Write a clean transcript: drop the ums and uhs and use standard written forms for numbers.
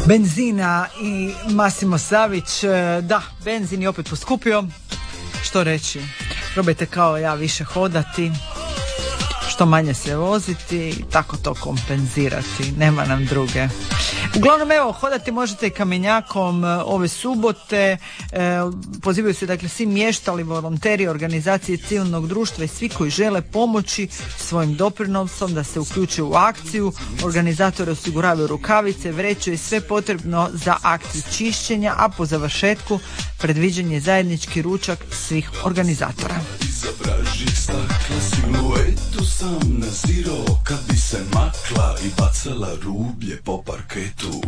benzina i Massimo Savić. Da, benzin je opet poskupio. Što reći? Probajte kao ja više hodati, što manje se voziti i tako to kompenzirati. Nema nam druge. Uglavnom, evo, hodati možete i Kamenjakom ove subote. Pozivaju se dakle svi mještali, volonteri, organizacije civilnog društva i svi koji žele pomoći svojim doprinosom da se uključuju u akciju. Organizatori osiguravaju rukavice, vreće i sve potrebno za akciju čišćenja, a po završetku predviđen je zajednički ručak svih organizatora. Iza vražih stakla siluetu sam nazirao kad bi se makla i bacala rublje po parketu.